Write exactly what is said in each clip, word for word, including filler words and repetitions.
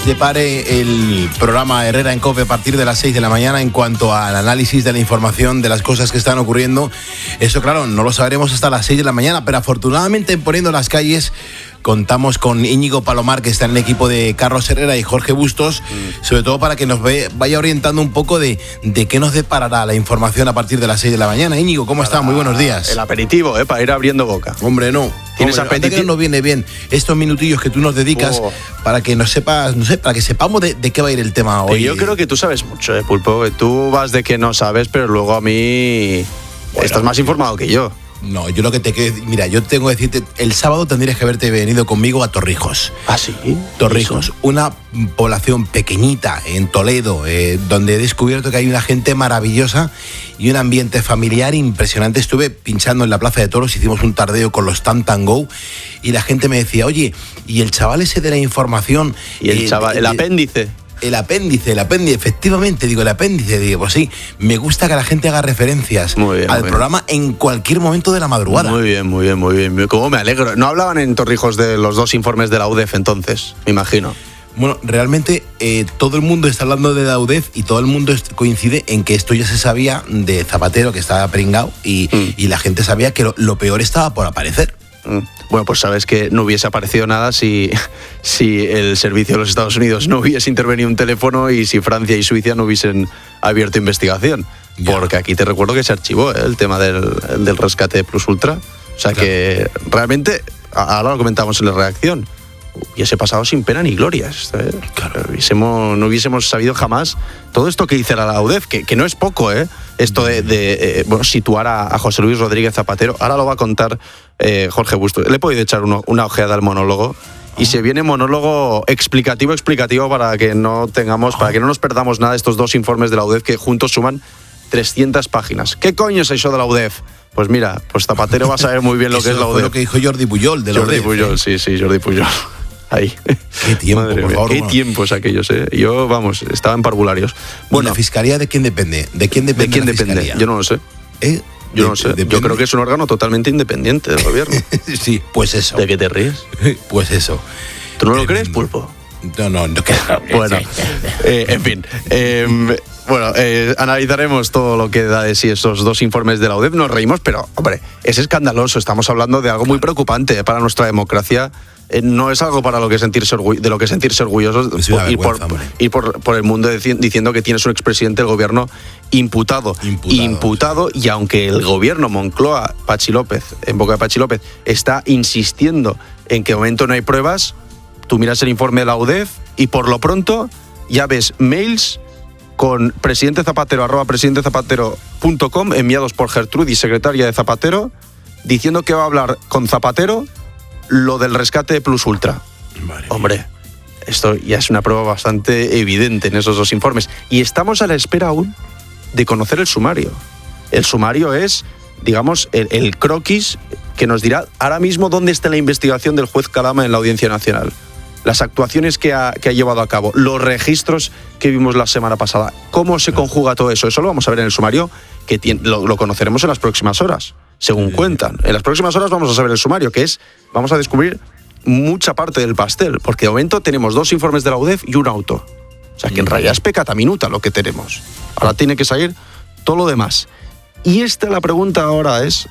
Depare el programa Herrera en COPE a partir de las seis de la mañana en cuanto al análisis de la información de las cosas que están ocurriendo. Eso, claro, no lo sabremos hasta las seis de la mañana, pero afortunadamente en Poniendo las Calles contamos con Íñigo Palomar, que está en el equipo de Carlos Herrera y Jorge Bustos, mm. sobre todo para que nos ve, vaya orientando un poco de, de qué nos deparará la información a partir de las seis de la mañana. Íñigo, ¿cómo está? Muy buenos días. El aperitivo, ¿eh? Para ir abriendo boca. Hombre, no. ¿Tienes apetito? Que nos viene bien estos minutillos que tú nos dedicas oh. para que nos sepas, no sé, para que sepamos de, de qué va a ir el tema hoy. Que yo creo que tú sabes mucho, ¿eh, Pulpo? Tú vas de que no sabes, pero luego a mí bueno, estás más informado que yo. No, yo lo que te quiero decir, mira, yo tengo que decirte, el sábado tendrías que haberte venido conmigo a Torrijos. ¿Ah, sí? Torrijos, ¿eso? Una población pequeñita en Toledo, eh, donde he descubierto que hay una gente maravillosa y un ambiente familiar impresionante. Estuve pinchando en la Plaza de Toros, hicimos un tardeo con los Tam Tam Go y la gente me decía, oye, ¿y el chaval ese de la información? ¿Y el eh, chaval, el, el apéndice? El apéndice, el apéndice, efectivamente, digo, el apéndice, digo, pues sí, me gusta que la gente haga referencias muy bien, al muy programa bien. En cualquier momento de la madrugada. Muy bien, muy bien, muy bien. Cómo me alegro. ¿No hablaban en Torrijos de los dos informes de la U D E F entonces? Me imagino. Bueno, realmente eh, todo el mundo está hablando de la U D E F y todo el mundo coincide en que esto ya se sabía de Zapatero, que estaba pringao, y, mm. y la gente sabía que lo, lo peor estaba por aparecer. Bueno, pues sabes que no hubiese aparecido nada si, si el servicio de los Estados Unidos no hubiese intervenido un teléfono y si Francia y Suiza no hubiesen abierto investigación. Ya. Porque aquí te recuerdo que se archivó ¿eh? el tema del, del rescate Plus Ultra. O sea claro. que realmente, ahora lo comentamos en la reacción, hubiese pasado sin pena ni glorias. ¿eh? Claro. Hubiésemos, no hubiésemos sabido jamás todo esto que hizo la U D E F, que, que no es poco, ¿eh? Esto de, de eh, bueno, situar a, a José Luis Rodríguez Zapatero. Ahora lo va a contar eh, Jorge Bustos. Le he podido echar uno, una ojeada al monólogo. Y se viene monólogo explicativo, explicativo para que no tengamos, para que no nos perdamos nada estos dos informes de la U D E F que juntos suman trescientas páginas. ¿Qué coño es eso de la U D E F? Pues mira, pues Zapatero va a saber muy bien lo que es la U D E F. Eso fue lo que dijo Jordi Pujol de la Jordi U D E F. Jordi Pujol, sí, sí, Jordi Pujol. Ahí. Qué tiempo, Madre por mía, favor. Qué bueno. tiempos aquellos, ¿eh? Yo, vamos, estaba en parvularios. Bueno, ¿la fiscalía de quién depende? ¿De quién depende? ¿De quién la depende? fiscalía? Yo no lo sé. ¿Eh? Yo de, no lo sé. Depende. Yo creo que es un órgano totalmente independiente del gobierno. Sí, pues eso. ¿De qué te ríes? Pues eso. ¿Tú no lo eh, crees, Pulpo? No, no, no. Que... Bueno, eh, en fin. Eh, bueno, eh, analizaremos todo lo que da de sí esos dos informes de la U D E F. Nos reímos, pero, hombre, es escandaloso. Estamos hablando de algo muy preocupante para nuestra democracia. Eh, no es algo para lo que sentirse orgu- de lo que sentirse orgullosos por, ir, por, ir por, por el mundo deci- diciendo que tienes un expresidente del gobierno imputado. Imputado. Imputado y aunque el gobierno Moncloa, Pachi López, en boca de Pachi López, está insistiendo en que de momento no hay pruebas, tú miras el informe de la U D E F y por lo pronto ya ves mails con presidente Zapatero, arroba presidente zapatero punto com, enviados por Gertrudis, secretaria de Zapatero, diciendo que va a hablar con Zapatero lo del rescate de Plus Ultra. Madre Hombre, mía. Esto ya es una prueba bastante evidente en esos dos informes. Y estamos a la espera aún de conocer el sumario. El sumario es, digamos, el, el croquis que nos dirá ahora mismo dónde está la investigación del juez Calama en la Audiencia Nacional. Las actuaciones que ha, que ha llevado a cabo, los registros que vimos la semana pasada, cómo se conjuga todo eso. Eso lo vamos a ver en el sumario, que tiene, lo, lo conoceremos en las próximas horas, según sí. cuentan. En las próximas horas vamos a saber el sumario, que es, vamos a descubrir mucha parte del pastel, porque de momento tenemos dos informes de la U D E F y un auto. O sea, que en realidad es pecata minuta lo que tenemos. Ahora tiene que salir todo lo demás. Y esta la pregunta ahora es,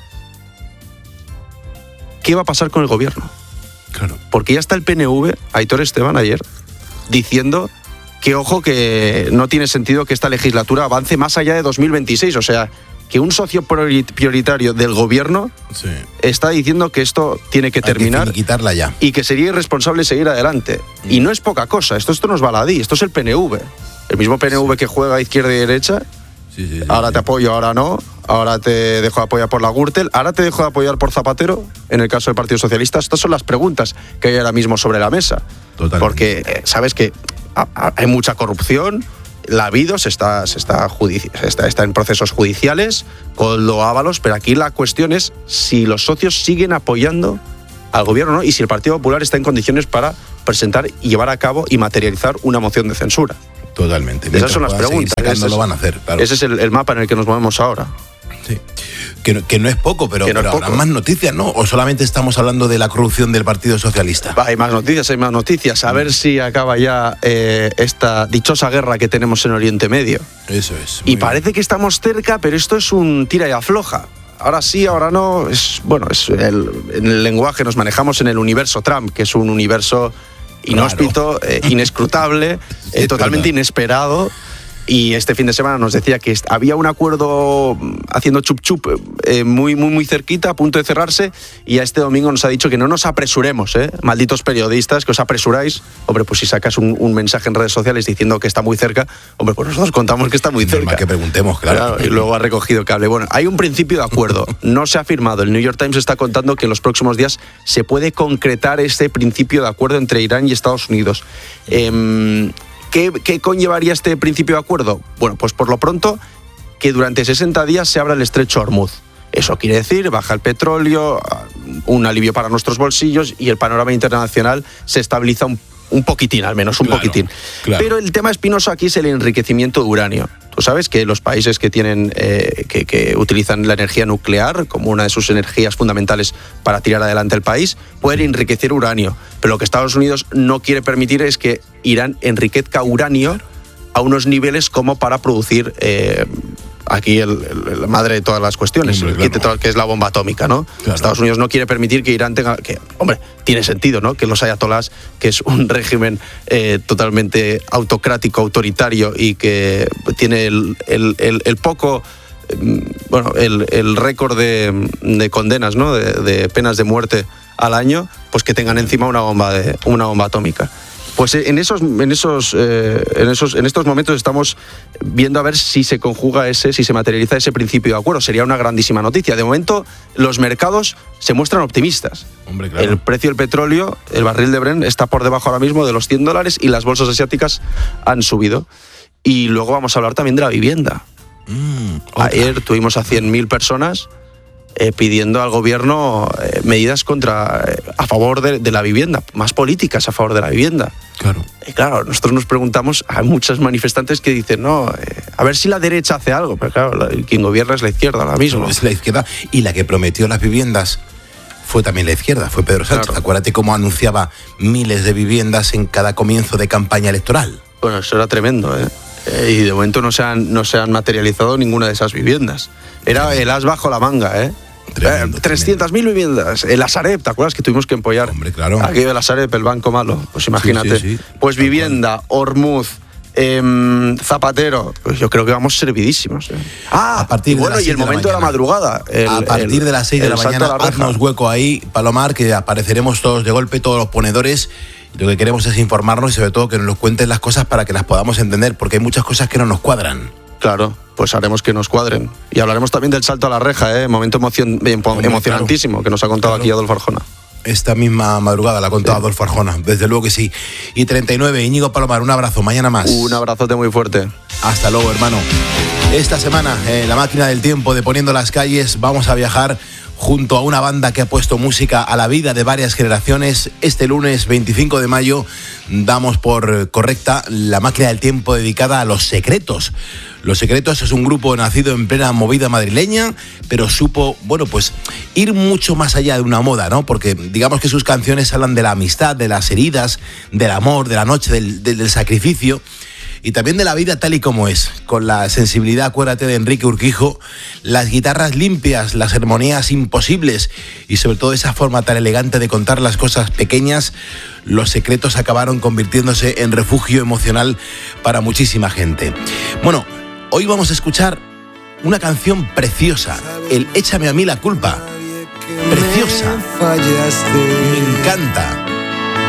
¿qué va a pasar con el gobierno? Claro. Porque ya está el P N V, Aitor Esteban ayer, diciendo que, ojo, que no tiene sentido que esta legislatura avance más allá de dos mil veintiséis. O sea, que un socio prioritario del gobierno sí. está diciendo que esto tiene que Hay terminar que quitarla ya. Y que sería irresponsable seguir adelante. Mm. Y no es poca cosa, esto, esto no es baladí, esto es el P N V. El mismo P N V sí. que juega a izquierda y derecha. Sí, sí, sí, ahora sí. te apoyo, ahora no. Ahora te dejo de apoyar por la Gürtel. Ahora te dejo de apoyar por Zapatero, en el caso del Partido Socialista. Estas son las preguntas que hay ahora mismo sobre la mesa. Totalmente. Porque eh, sabes que a, a, hay mucha corrupción. La ha habido, se está, se está, judici- se está, está en procesos judiciales, con lo Ábalos, pero aquí la cuestión es si los socios siguen apoyando al gobierno, ¿no? Y si el Partido Popular está en condiciones para presentar y llevar a cabo y materializar una moción de censura. Totalmente. Esas son las preguntas. Ese ese es, es, lo van a hacer, claro. Ese es el, el mapa en el que nos movemos ahora. Sí. Que no, que no es poco, pero, no pero es habrá poco. más noticias, ¿no? ¿O solamente estamos hablando de la corrupción del Partido Socialista? Hay más noticias, hay más noticias. A ver si acaba ya eh, esta dichosa guerra que tenemos en Oriente Medio. Eso es. Y parece que estamos cerca, pero esto es un tira y afloja. Ahora sí, ahora no. Es, bueno, es el, en el lenguaje nos manejamos en el universo Trump, que es un universo inhóspito, eh, inescrutable, eh, totalmente verdad. inesperado. Y este fin de semana nos decía que había un acuerdo haciendo chup chup eh, muy, muy, muy cerquita, a punto de cerrarse, y a este domingo nos ha dicho que no nos apresuremos, ¿eh? Malditos periodistas, que os apresuráis. Hombre, pues si sacas un, un mensaje en redes sociales diciendo que está muy cerca, hombre, pues nosotros contamos que está muy cerca. Normal que preguntemos, claro. Claro, y luego ha recogido cable. Bueno, hay un principio de acuerdo. No se ha firmado. El New York Times está contando que en los próximos días se puede concretar ese principio de acuerdo entre Irán y Estados Unidos. Eh, ¿Qué, ¿Qué conllevaría este principio de acuerdo? Bueno, pues por lo pronto, que durante sesenta días se abra el estrecho Hormuz. Eso quiere decir, baja el petróleo, un alivio para nuestros bolsillos y el panorama internacional se estabiliza un, un poquitín, al menos un Claro, poquitín. claro. Pero el tema espinoso aquí es el enriquecimiento de uranio. Tú sabes que los países que tienen eh, que, que utilizan la energía nuclear como una de sus energías fundamentales para tirar adelante el país pueden enriquecer uranio, pero lo que Estados Unidos no quiere permitir es que Irán enriquezca uranio a unos niveles como para producir eh, aquí el, el- la madre de todas las cuestiones, Hombre, el claro. kit de todo- que es la bomba atómica, ¿no? Claro. Estados Unidos no quiere permitir que Irán tenga que, hombre, tiene sentido, ¿no? Que los ayatolás, que es un régimen eh, totalmente autocrático, autoritario y que tiene el, el- el- el poco mm, bueno, el, el récord de, de condenas, ¿no? De, de penas de muerte al año, pues que tengan encima una bomba de una bomba atómica. Pues en esos, en esos, eh, en esos, en estos momentos estamos viendo a ver si se conjuga ese, si se materializa ese principio de acuerdo. Sería una grandísima noticia. De momento, los mercados se muestran optimistas. Hombre, claro. El precio del petróleo, el barril de Brent, está por debajo ahora mismo de los cien dólares y las bolsas asiáticas han subido. Y luego vamos a hablar también de la vivienda. Mm, otra. Ayer tuvimos a cien mil personas eh, pidiendo al gobierno eh, medidas contra eh, a favor de, de la vivienda, más políticas a favor de la vivienda. Claro. Y claro, nosotros nos preguntamos, hay muchos manifestantes que dicen, no, eh, a ver si la derecha hace algo, pero claro, la- quien gobierna es la izquierda ahora mismo. Es la izquierda. Y la que prometió las viviendas fue también la izquierda, fue Pedro Sánchez. Claro. Acuérdate cómo anunciaba miles de viviendas en cada comienzo de campaña electoral. Bueno, eso era tremendo, ¿eh? Eh, y de momento no se han, no se han materializado ninguna de esas viviendas. Era el as bajo la manga, ¿eh? Tremendo, Eh, trescientas mil viviendas. El Asarep, ¿te acuerdas que tuvimos que empollar? Hombre, claro. Aquello del Asarep, el banco malo. Pues imagínate. sí, sí. Pues Tal vivienda, Hormuz, em, Zapatero. Pues yo creo que vamos servidísimos. ¿eh? Ah, A partir y de bueno, las y el seis de la momento de la, mañana. madrugada. el- a partir el- de las seis de el la salto mañana, a la reja. haznos hueco ahí, Palomar, que apareceremos todos de golpe, todos los ponedores. Y lo que queremos es informarnos y sobre todo que nos cuenten las cosas para que las podamos entender, porque hay muchas cosas que no nos cuadran. Claro, pues haremos que nos cuadren. Y hablaremos también del salto a la reja, ¿eh? Momento emocion- empo- Hombre, emocionantísimo que nos ha contado Claro. aquí Adolfo Arjona. Esta misma madrugada la ha contado Sí. Adolfo Arjona, desde luego que sí. Y treinta y nueve, Íñigo Palomar, un abrazo, mañana más. Un abrazote muy fuerte. Hasta luego, hermano. Esta semana, en la máquina del tiempo de Poniendo las Calles, vamos a viajar junto a una banda que ha puesto música a la vida de varias generaciones. Este lunes veinticinco de mayo damos por correcta la máquina del tiempo dedicada a Los Secretos. Los Secretos es un grupo nacido en plena movida madrileña, pero supo, bueno, pues ir mucho más allá de una moda, ¿no? Porque digamos que sus canciones hablan de la amistad, de las heridas, del amor, de la noche, del, del- del sacrificio. Y también de la vida tal y como es, con la sensibilidad, acuérdate, de Enrique Urquijo, las guitarras limpias, las armonías imposibles y sobre todo esa forma tan elegante de contar las cosas pequeñas. Los Secretos acabaron convirtiéndose en refugio emocional para muchísima gente. Bueno, hoy vamos a escuchar una canción preciosa, el Échame a mí la culpa. Preciosa. Me encanta.